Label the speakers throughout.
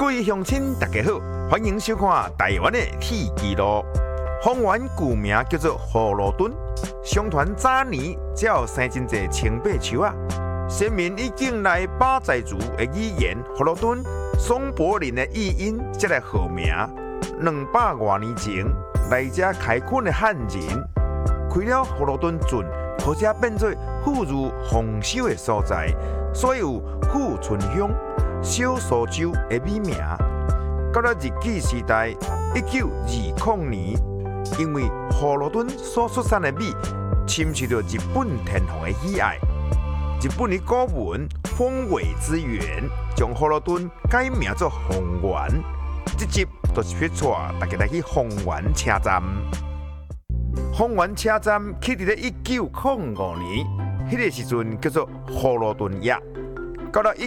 Speaker 1: 各位乡亲，大家好，欢迎收看台湾的铁纪录。丰原旧名叫做葫芦墩，相传早年才有生真侪青白树啊。先民已经来巴寨族的语言葫芦墩、松柏林的译音，才来号名。200多年前来这开垦的汉人，开了葫芦墩镇，或者变做富裕丰收的所在，所以有富春乡、小苏州的美名。到了日据时代，1920年，因为葫芦墩所出产的米侵蚀到日本天皇的喜爱，日本的国文丰尾之源将葫芦墩改名做丰原。这集就是要带大家来去丰原车站。丰原车站起伫咧1905年，迄个时阵叫做葫芦墩驛。到了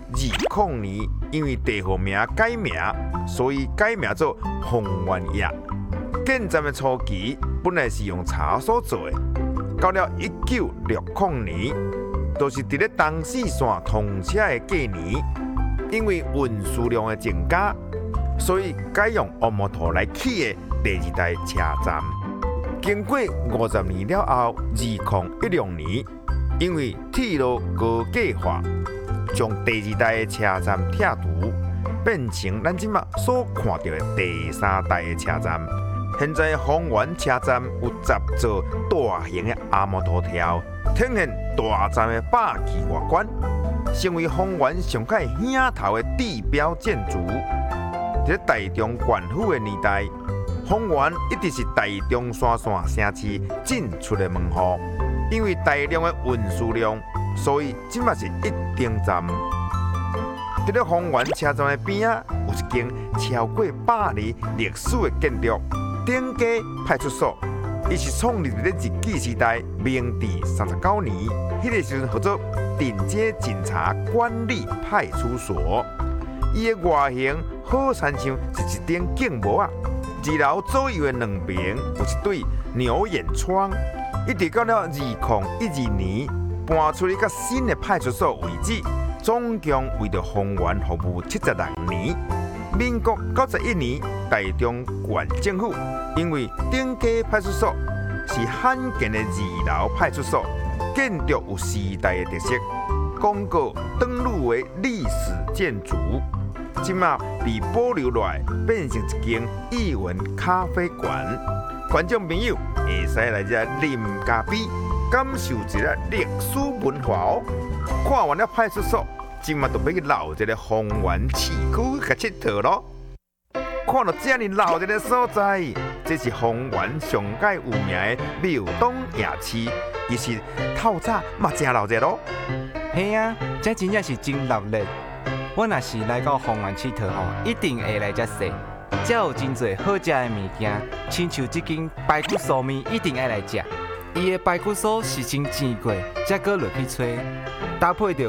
Speaker 1: 1920年，因为地号名改名，所以改名做丰原驛。建站的初期本来是用茶所做的，到了1960年，就是伫咧东四线通车的过年，因为运输量的增加，所以改用乌木头来起的第二代车站。经过50年了后，2016年，因为铁路高架化，将第二代的车站拆除，变成咱即马所看到的第3代的车站。现在丰原车站有10座大型的阿摩托条，呈现大站的霸气外观，成为丰原上界响头的地标建筑。在台中县府的年代，丰原一直是台中山线城市进出的门户，因为大量的运输量，所以即马是一定站。在咧丰原车站的边仔，有一间超过100年历史的建筑——顶家派出所。伊是创立伫咧日据时代明治39年，迄个时阵叫做顶家警察管理派出所。伊的外形好亲像是一顶镜帽啊。2楼左右的2边有一对牛眼窗，一直到了2012年搬出去到新的派出所为止，总共为着丰原服务76年。民国91年，台中县政府因为顶家派出所是罕见的2楼派出所，建筑有时代的特色，公告登录为历史建筑。今嘛被保留落来，变成一间艺文咖啡馆。观众朋友会使来这啉咖啡，感受一下历史文化哦。看完了派出所，今嘛就要去绕一个丰原市区去佚佗咯。看到这么老一个所在，这是丰原上界有名的庙东夜市，伊是透早嘛真闹热咯。
Speaker 2: 嘿啊，这真正是真闹热。我若是来到丰原佚佗吼，一定会来这踅。这有真侪好食的物件，亲像这间排骨酥面一定爱来食。伊的排骨酥是真煎过，才搁落去吹，搭配着